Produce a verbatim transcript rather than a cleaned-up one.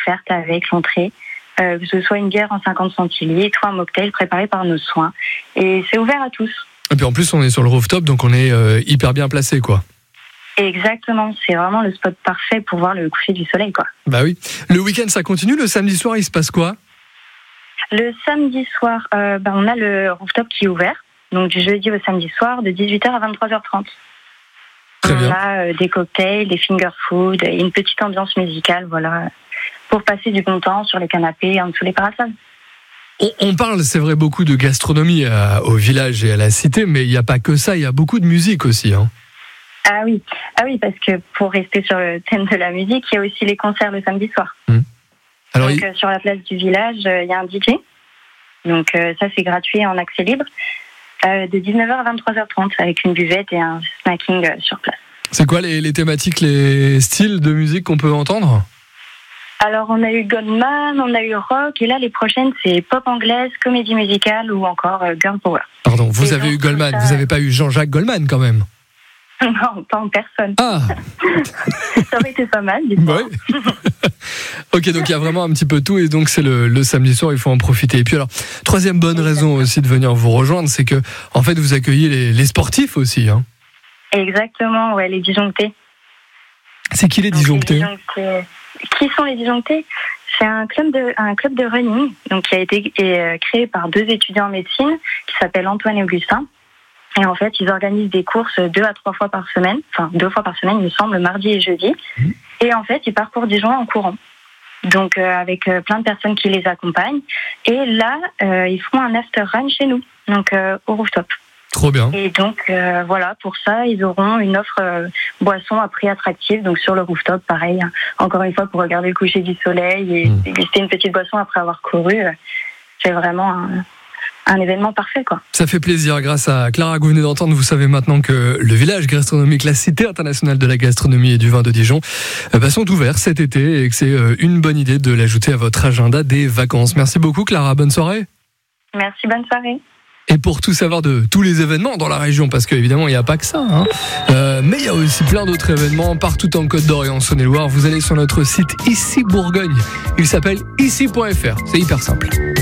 offerte avec l'entrée, euh, que ce soit une bière en cinquante centilitres ou un mocktail préparé par nos soins. Et c'est ouvert à tous. Et puis en plus, on est sur le rooftop, donc on est euh, hyper bien placé, quoi. Exactement, c'est vraiment le spot parfait pour voir le coucher du soleil, quoi. Bah oui. Le week-end, ça continue. Le samedi soir, il se passe quoi ? Le samedi soir, euh, bah, on a le rooftop qui est ouvert, donc du jeudi au samedi soir, de dix-huit heures à vingt-trois heures trente. Très on bien. a euh, des cocktails, des finger food et une petite ambiance musicale, voilà, pour passer du bon temps sur les canapés, en dessous des parasols. On, on parle, c'est vrai, beaucoup de gastronomie à, au village et à la cité, mais il n'y a pas que ça, il y a beaucoup de musique aussi, hein. Ah oui, ah oui, parce que pour rester sur le thème de la musique, il y a aussi les concerts le samedi soir. Mmh. Alors, donc il... euh, sur la place du village, euh, il y a un D J. Donc euh, ça c'est gratuit et en accès libre. Euh, de dix-neuf heures à vingt-trois heures trente avec une buvette et un snacking euh, sur place. C'est quoi les, les thématiques, les styles de musique qu'on peut entendre ? Alors on a eu Goldman, on a eu rock et là les prochaines c'est pop anglaise, comédie musicale ou encore euh, girl power. Pardon, vous et avez donc, eu Goldman, ça... vous n'avez pas eu Jean-Jacques Goldman quand même ? Non, pas en personne. Ah. Ça aurait été pas mal, dites-moi. Ouais. Ok, donc il y a vraiment un petit peu tout et donc c'est le, le samedi soir, il faut en profiter. Et puis alors, troisième bonne raison aussi de venir vous rejoindre, c'est que en fait vous accueillez les, les sportifs aussi, hein. Exactement, ouais, les disjonctés. C'est qui les Donc, disjonctés ? les disjonctés. Qui sont les disjonctés ? C'est un club de un club de running, donc qui a été euh, créé par deux étudiants en médecine qui s'appellent Antoine et Augustin. Et en fait, ils organisent des courses deux à trois fois par semaine, enfin deux fois par semaine, il me semble, mardi et jeudi. Mmh. Et en fait, ils parcourent Dijon en courant. Donc, euh, avec euh, plein de personnes qui les accompagnent. Et là, euh, ils font un after run chez nous, donc euh, au rooftop. Trop bien. Et donc, euh, voilà, pour ça, ils auront une offre euh, boisson à prix attractif, donc sur le rooftop, pareil, hein, encore une fois, pour regarder le coucher du soleil et mmh. déguster une petite boisson après avoir couru. Euh, c'est vraiment un... un événement parfait, quoi. Ça fait plaisir. Grâce à Clara que vous venez d'entendre, vous savez maintenant que le village gastronomique, la Cité internationale de la gastronomie et du vin de Dijon, bah, sont ouverts cet été et que c'est une bonne idée de l'ajouter à votre agenda des vacances. Merci beaucoup, Clara. Bonne soirée. Merci, bonne soirée. Et pour tout savoir de tous les événements dans la région, parce qu'évidemment, il n'y a pas que ça, hein, euh, mais il y a aussi plein d'autres événements partout en Côte d'Or et en Saône-et-Loire. Vous allez sur notre site Ici Bourgogne. Il s'appelle ici point f r. C'est hyper simple.